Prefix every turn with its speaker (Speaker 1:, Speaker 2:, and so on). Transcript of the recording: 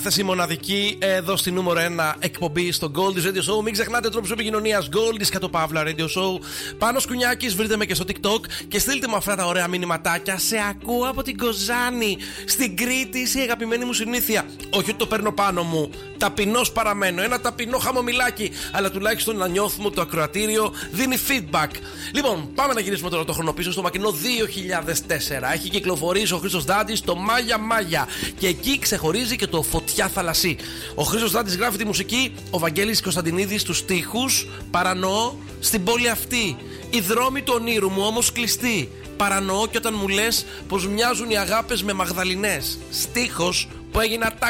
Speaker 1: Θέση μοναδική εδώ στη νούμερο 1 εκπομπή στο Goldie's Radio Show. Μην ξεχνάτε τρόπους επικοινωνίας Goldie's @ Παύλα Radio Show. Πάνος Κουνιάκης, βρείτε με και στο TikTok και στείλτε μου αυτά τα ωραία μηνυματάκια. Σε ακούω από την Κοζάνη, στην Κρήτη, είσαι η αγαπημένη μου συνήθεια. Όχι ότι το παίρνω πάνω μου, ταπεινός παραμένω. Ένα ταπεινό χαμομηλάκι, αλλά τουλάχιστον να νιώθουμε ότι το ακροατήριο δίνει feedback. Λοιπόν, πάμε να γυρίσουμε τώρα το χρόνο πίσω στο μακρινό 2004. Έχει κυκλοφορήσει ο Χρήστος Δάντης το Μάγια Μάγια και εκεί ξεχωρίζει και το Φωτιά Θαλασσί. Ο Χρήστος Δάντης γράφει τη μουσική, ο Βαγγέλης Κωνσταντινίδης τους στίχους. Παρανοώ στην πόλη αυτή, οι δρόμοι του ονείρου μου όμως κλειστοί. Παρανοώ και όταν μου λες πως μοιάζουν οι αγάπες με Μαγδαληνές. Στίχος που έγινα